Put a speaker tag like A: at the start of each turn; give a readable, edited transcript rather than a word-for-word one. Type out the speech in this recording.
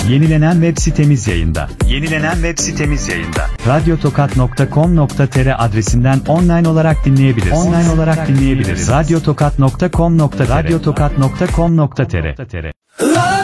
A: Yenilenen web sitemiz yayında. Radyotokat.com.tr adresinden online olarak dinleyebiliriz. Radyotokat.com.tr